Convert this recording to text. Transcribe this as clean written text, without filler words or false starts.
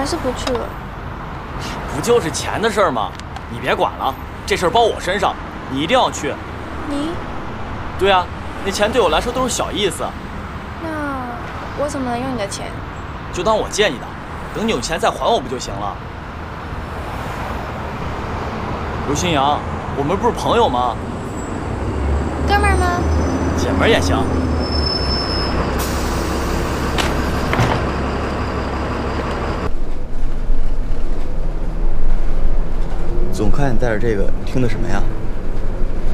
还是不去了。 不就是钱的事儿吗？你别管了，这事儿包我身上，你一定要去。 你？ 对啊，那钱对我来说都是小意思。 那我怎么能用你的钱？ 就当我借你的，等你有钱再还我不就行了？刘新阳，我们不是朋友吗？ 哥们儿吗？ 姐们儿也行。 总看你带着这个，听的什么呀？